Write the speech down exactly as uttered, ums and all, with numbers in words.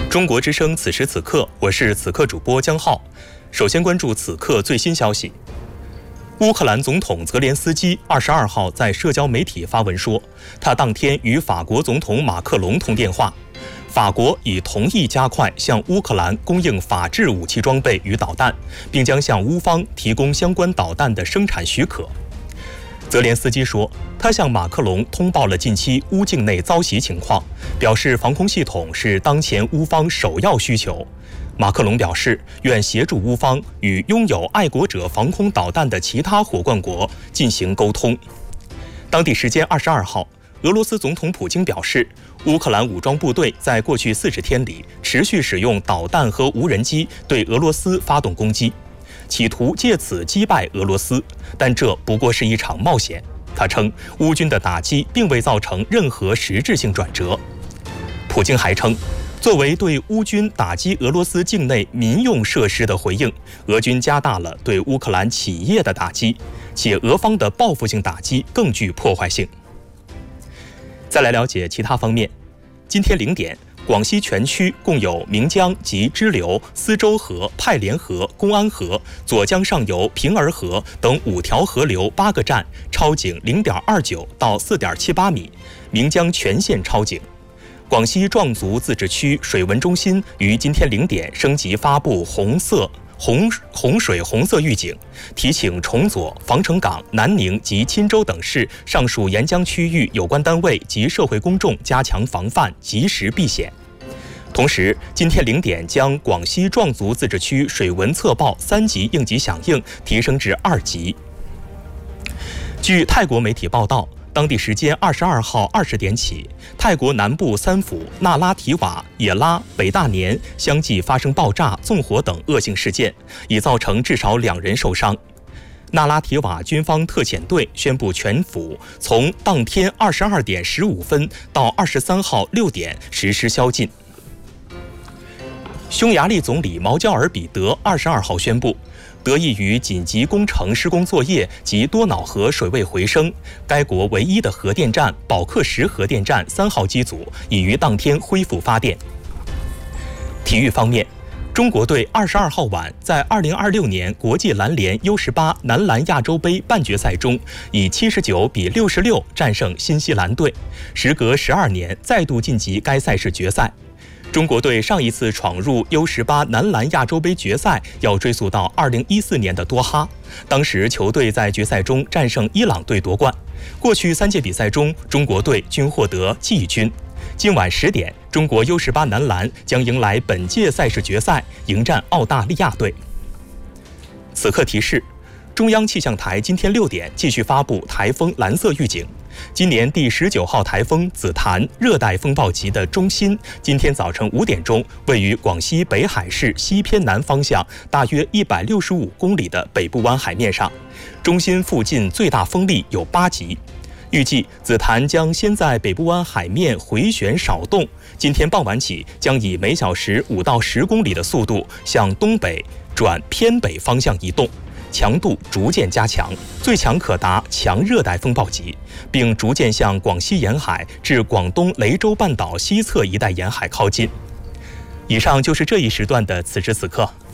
中国之声此时此刻，我是此刻主播江浩。首先关注此刻最新消息。乌克兰总统泽连斯基二十二号在社交媒体发文说，他当天与法国总统马克龙通电话，法国已同意加快向乌克兰供应法制武器装备与导弹，并将向乌方提供相关导弹的生产许可。泽连斯基说，他向马克龙通报了近期乌境内遭袭情况，表示防空系统是当前乌方首要需求。马克龙表示，愿协助乌方与拥有爱国者防空导弹的其他伙伴国进行沟通。当地时间二十二号，俄罗斯总统普京表示，乌克兰武装部队在过去四十天里持续使用导弹和无人机对俄罗斯发动攻击，企图借此击败俄罗斯，但这不过是一场冒险。他称，乌军的打击并未造成任何实质性转折。普京还称，作为对乌军打击俄罗斯境内民用设施的回应，俄军加大了对乌克兰企业的打击，且俄方的报复性打击更具破坏性。再来了解其他方面。今天零点，广西全区共有岷江及支流、思州河、派连河、公安河、左江上游平儿河等五条河流八个站超警 零点二九 到 四点七八米，岷江全线超警。广西壮族自治区水文中心于今天零点升级发布红色洪洪水红色预警，提醒崇左、防城港、南宁及钦州等市上述沿江区域有关单位及社会公众加强防范，及时避险。同时，今天零点将广西壮族自治区水文测报三级应急响应提升至二级。据泰国媒体报道，当地时间二十二号二十点起，泰国南部三府那拉提瓦、也拉、北大年相继发生爆炸、纵火等恶性事件，已造成至少两人受伤。那拉提瓦军方特遣队宣布，全府从当天二十二点十五分到二十三号六点实施宵禁。匈牙利总理毛焦尔彼得二十二号宣布，得益于紧急工程施工作业及多瑙河水位回升，该国唯一的核电站保克什核电站三号机组已于当天恢复发电。体育方面，中国队二十二号晚在二零二六年国际篮联 U 十八 男篮亚洲杯半决赛中，以七十九比六十六战胜新西兰队，时隔十二年再度晋级该赛事决赛。中国队上一次闯入 U 十八 男篮亚洲杯决赛要追溯到二零一四年的多哈，当时球队在决赛中战胜伊朗队夺冠。过去三届比赛中，中国队均获得季军。今晚十点，中国 U 十八 男篮将迎来本届赛事决赛，迎战澳大利亚队。此刻提示，中央气象台今天六点继续发布台风蓝色预警。今年第十九号台风紫檀热带风暴级的中心，今天早晨五点钟位于广西北海市西偏南方向大约一百六十五公里的北部湾海面上，中心附近最大风力有八级。预计紫檀将先在北部湾海面回旋少动，今天傍晚起将以每小时五到十公里的速度向东北转偏北方向移动，强度逐渐加强，最强可达强热带风暴级，并逐渐向广西沿海至广东雷州半岛西侧一带沿海靠近。以上就是这一时段的此时此刻。